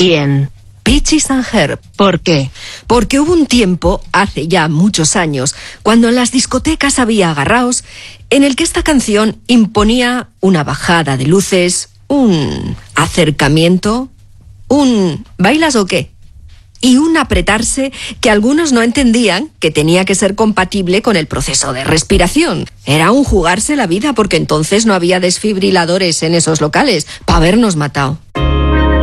¿Quién? Peaches and Herb. ¿Por qué? Porque hubo un tiempo, hace ya muchos años, cuando en las discotecas había agarraos, en el que esta canción imponía una bajada de luces, un acercamiento, un ¿bailas o qué? Y un apretarse que algunos no entendían que tenía que ser compatible con el proceso de respiración. Era un jugarse la vida porque entonces no había desfibriladores en esos locales para habernos matado.